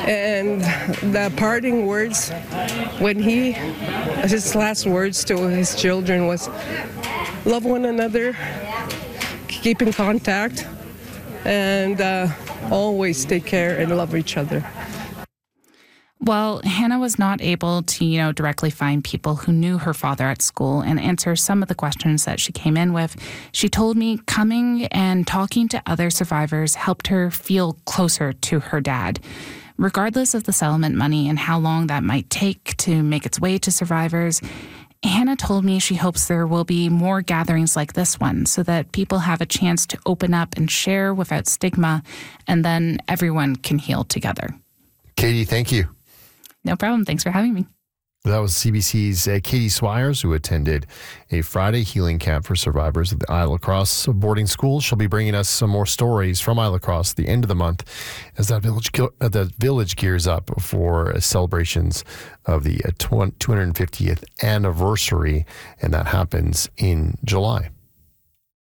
And the parting words, his last words to his children was, love one another, keep in contact, and always take care and love each other. Well, Hannah was not able to, directly find people who knew her father at school and answer some of the questions that she came in with. She told me coming and talking to other survivors helped her feel closer to her dad. Regardless of the settlement money and how long that might take to make its way to survivors, Hannah told me she hopes there will be more gatherings like this one so that people have a chance to open up and share without stigma, and then everyone can heal together. Katie, thank you. No problem. Thanks for having me. That was CBC's Katie Swires, who attended a Friday healing camp for survivors of the Isle La Crosse boarding school. She'll be bringing us some more stories from Isle La Crosse at the end of the month as that village gears up for celebrations of the 250th anniversary, and that happens in July.